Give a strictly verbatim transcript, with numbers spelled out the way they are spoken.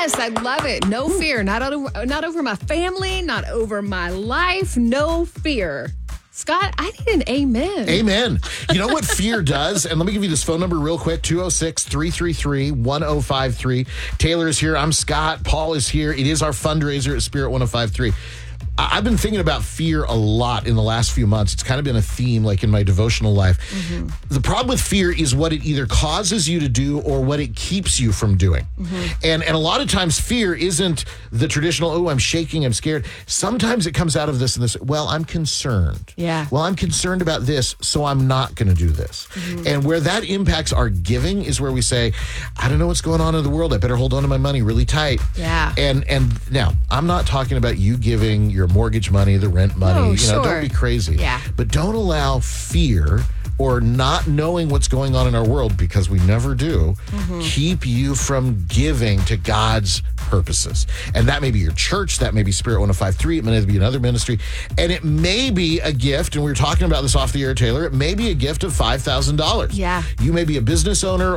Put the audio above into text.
Yes, I love it. No Ooh. fear. Not over, not over my family, not over my life. No fear. Scott, I need an amen. Amen. You know what fear does? And let me give you this phone number real quick, two oh six, three three three, one oh five three. Taylor is here. I'm Scott. Paul is here. It is our fundraiser at Spirit one oh five three. I've been thinking about fear a lot in the last few months. It's kind of been a theme, like in my devotional life. Mm-hmm. The problem with fear is what it either causes you to do or what it keeps you from doing. Mm-hmm. And and a lot of times fear isn't the traditional, oh, I'm shaking, I'm scared. Sometimes it comes out of this and this, well, I'm concerned. Yeah. Well, I'm concerned about this, so I'm not going to do this. Mm-hmm. And where that impacts our giving is where we say, I don't know what's going on in the world. I better hold on to my money really tight. Yeah. And, and now, I'm not talking about you giving your mortgage money, the rent money. Oh, you know, sure. Don't be crazy. Yeah. But don't allow fear or not knowing what's going on in our world, because we never do, mm-hmm. keep you from giving to God's purposes. And that may be your church, that may be Spirit one oh five three, it may be another ministry, and it may be a gift, and we were talking about this off the air, Taylor, it may be a gift of five thousand dollars. Yeah. You may be a business owner